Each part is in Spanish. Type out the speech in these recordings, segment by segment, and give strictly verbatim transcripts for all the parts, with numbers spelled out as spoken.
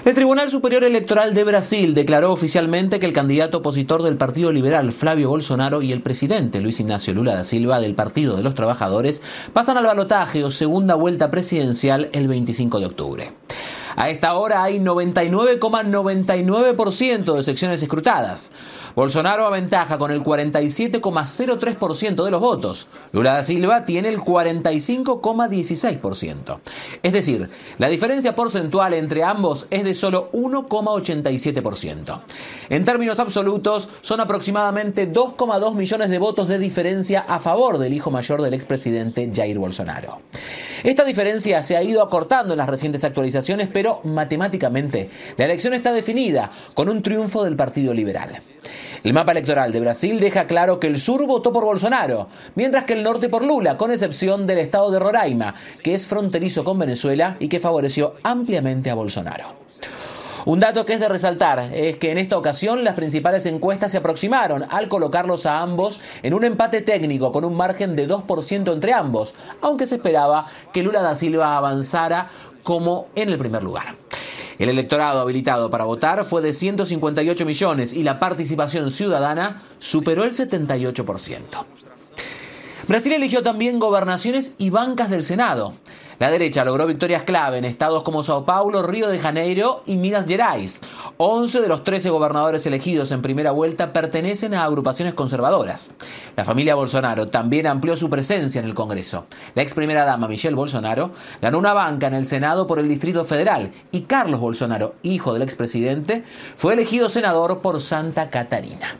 El Tribunal Superior Electoral de Brasil declaró oficialmente que el candidato opositor del Partido Liberal, Flávio Bolsonaro, y el presidente Luis Ignacio Lula da Silva del Partido de los Trabajadores pasan al balotaje o segunda vuelta presidencial el veinticinco de octubre. A esta hora hay noventa y nueve coma noventa y nueve por ciento de secciones escrutadas. Bolsonaro aventaja con el cuarenta y siete coma cero tres por ciento de los votos. Lula da Silva tiene el cuarenta y cinco coma dieciséis por ciento. Es decir, la diferencia porcentual entre ambos es de solo uno coma ochenta y siete por ciento. En términos absolutos, son aproximadamente dos coma dos millones de votos de diferencia a favor del hijo mayor del expresidente Jair Bolsonaro. Esta diferencia se ha ido acortando en las recientes actualizaciones, pero matemáticamente la elección está definida con un triunfo del Partido Liberal. El mapa electoral de Brasil deja claro que el sur votó por Bolsonaro, mientras que el norte por Lula, con excepción del estado de Roraima, que es fronterizo con Venezuela y que favoreció ampliamente a Bolsonaro. Un dato que es de resaltar es que en esta ocasión las principales encuestas se aproximaron al colocarlos a ambos en un empate técnico con un margen de dos por ciento entre ambos, aunque se esperaba que Lula da Silva avanzara como en el primer lugar. El electorado habilitado para votar fue de ciento cincuenta y ocho millones y la participación ciudadana superó el setenta y ocho por ciento. Brasil eligió también gobernaciones y bancas del Senado. La derecha logró victorias clave en estados como Sao Paulo, Río de Janeiro y Minas Gerais. once de los trece gobernadores elegidos en primera vuelta pertenecen a agrupaciones conservadoras. La familia Bolsonaro también amplió su presencia en el Congreso. La ex primera dama Michelle Bolsonaro ganó una banca en el Senado por el Distrito Federal y Carlos Bolsonaro, hijo del expresidente, fue elegido senador por Santa Catarina.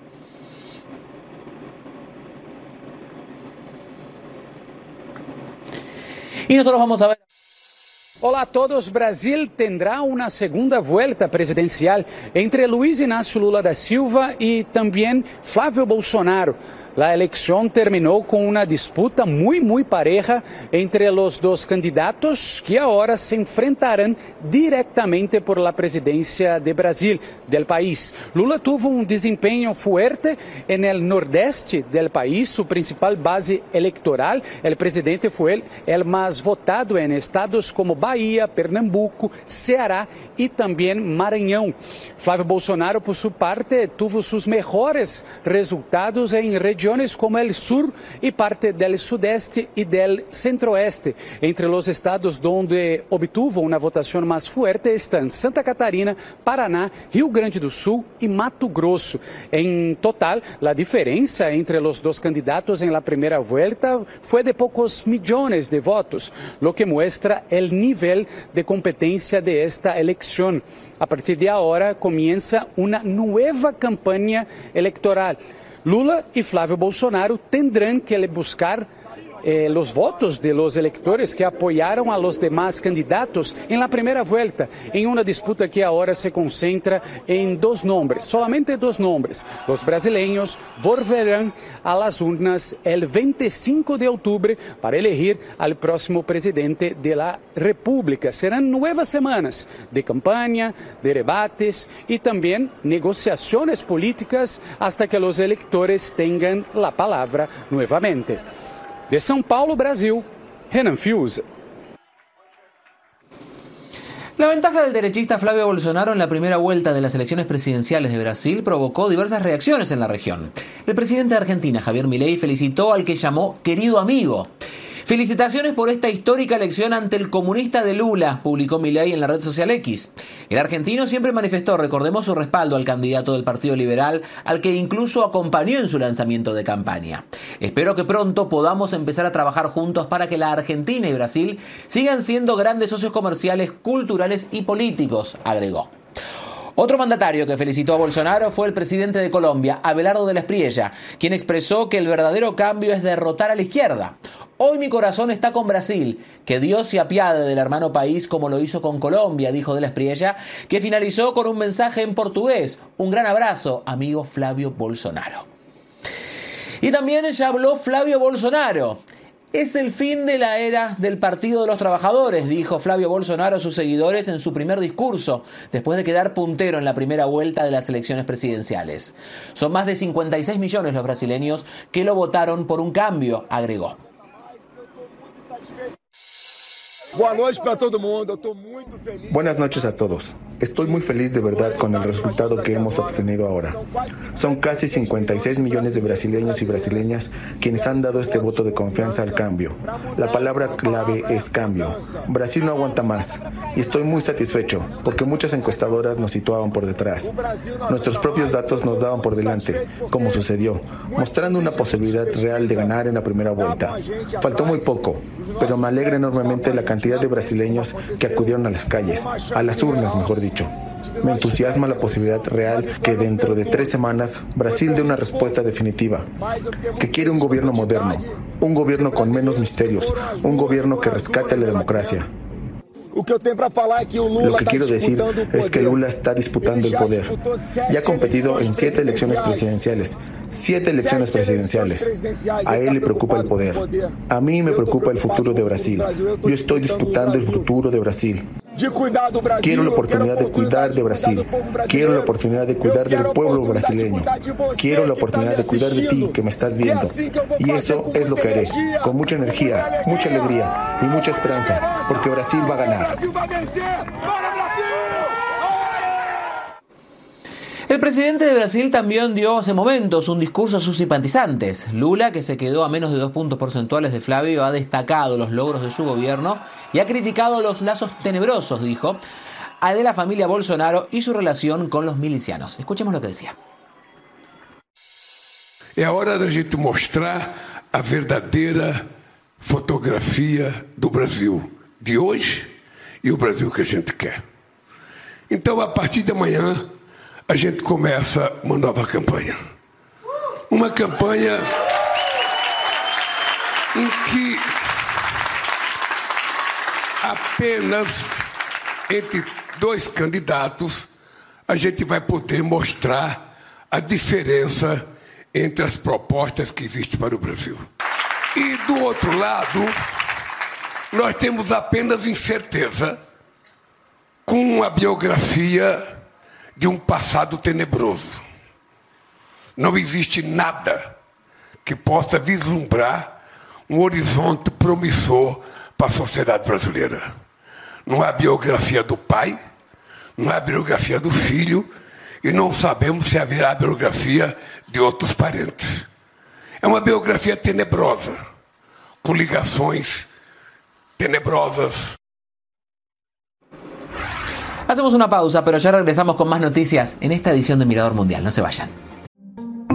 Y nosotros vamos a ver. Olá a todos. Brasil tendrá uma segunda vuelta presidencial entre Luiz Inácio Lula da Silva e também Flávio Bolsonaro. La elección terminó con una disputa muy, muy pareja entre los dos candidatos que ahora se enfrentarán directamente por la presidencia de Brasil, del país. Lula tuvo un desempeño fuerte en el nordeste del país, su principal base electoral. El presidente fue el, el más votado en estados como Bahía, Pernambuco, Ceará y también Maranhão. Flávio Bolsonaro, por su parte, tuvo sus mejores resultados en regiones como el sur y parte del sudeste y del centro-oeste. Entre los estados donde obtuvo una votación más fuerte están Santa Catarina, Paraná, Rio Grande do Sul y Mato Grosso. En total, la diferencia entre los dos candidatos en la primera vuelta fue de pocos millones de votos, lo que muestra el nivel de competencia de esta elección. A partir de ahora comienza una nueva campaña electoral. Lula y Flávio Bolsonaro tendrán que buscar eh, los votos de los electores que apoyaron a los demás candidatos en la primera vuelta, en una disputa que ahora se concentra en dos nombres, solamente dos nombres. Los brasileños volverán a las urnas el veinticinco de octubre para elegir al próximo presidente de la República. Serán nuevas semanas de campaña, de debates y también negociaciones políticas hasta que los electores tengan la palabra nuevamente. De São Paulo, Brasil, Renan Fiuza. La ventaja del derechista Flávio Bolsonaro en la primera vuelta de las elecciones presidenciales de Brasil provocó diversas reacciones en la región. El presidente de Argentina, Javier Milei, felicitó al que llamó querido amigo. Felicitaciones por esta histórica elección ante el comunista de Lula, publicó Milei en la red social X. El argentino siempre manifestó, recordemos, su respaldo al candidato del Partido Liberal, al que incluso acompañó en su lanzamiento de campaña. Espero que pronto podamos empezar a trabajar juntos para que la Argentina y Brasil sigan siendo grandes socios comerciales, culturales y políticos, agregó. Otro mandatario que felicitó a Bolsonaro fue el presidente de Colombia, Abelardo de la Espriella, quien expresó que el verdadero cambio es derrotar a la izquierda. Hoy mi corazón está con Brasil, que Dios se apiade del hermano país como lo hizo con Colombia, dijo de la Espriella, que finalizó con un mensaje en portugués. Un gran abrazo, amigo Flávio Bolsonaro. Y también ya habló Flávio Bolsonaro. Es el fin de la era del Partido de los Trabajadores, dijo Flávio Bolsonaro a sus seguidores en su primer discurso, después de quedar puntero en la primera vuelta de las elecciones presidenciales. Son más de cincuenta y seis millones los brasileños que lo votaron por un cambio, agregó. Buenas noches a todos. Estoy muy feliz de verdad con el resultado que hemos obtenido ahora. Son casi cincuenta y seis millones de brasileños y brasileñas quienes han dado este voto de confianza al cambio. La palabra clave es cambio. Brasil no aguanta más y estoy muy satisfecho porque muchas encuestadoras nos situaban por detrás. Nuestros propios datos nos daban por delante, como sucedió, mostrando una posibilidad real de ganar en la primera vuelta. Faltó muy poco, pero me alegra enormemente la cantidad de brasileños que acudieron a las calles, a las urnas, mejor dicho. Me entusiasma la posibilidad real que dentro de tres semanas Brasil dé una respuesta definitiva, que quiere un gobierno moderno, un gobierno con menos misterios, un gobierno que rescate la democracia. Lo que quiero decir es que Lula está disputando el poder. Ya ha competido en siete elecciones presidenciales. Siete elecciones presidenciales. A él le preocupa el poder. A mí me preocupa el futuro de Brasil. Yo estoy disputando el futuro de Brasil. Quiero la oportunidad de cuidar de Brasil. Quiero la oportunidad de cuidar del pueblo brasileño. Quiero la oportunidad de cuidar de ti que me estás viendo. Y eso es lo que haré, con mucha energía, mucha alegría y mucha esperanza, porque Brasil va a ganar. El presidente de Brasil también dio hace momentos un discurso a sus simpatizantes. Lula, que se quedó a menos de dos puntos porcentuales de Flavio, ha destacado los logros de su gobierno y ha criticado los lazos tenebrosos, dijo, a de la familia Bolsonaro y su relación con los milicianos. Escuchemos lo que decía. É hora da gente mostrar a verdadeira fotografia do Brasil de hoje e o Brasil que a gente quer. Então, a partir de amanhã, a gente começa uma nova campanha. Uma campanha em que apenas entre dois candidatos a gente vai poder mostrar a diferença entre as propostas que existem para o Brasil. E do outro lado, nós temos apenas incerteza com a biografia de um passado tenebroso. Não existe nada que possa vislumbrar um horizonte promissor para a sociedade brasileira. Não há a biografia do pai, não há a biografia do filho, e não sabemos se haverá a biografia de outros parentes. É uma biografia tenebrosa, com ligações tenebrosas. Hacemos una pausa, pero ya regresamos con más noticias en esta edición de Mirador Mundial. No se vayan.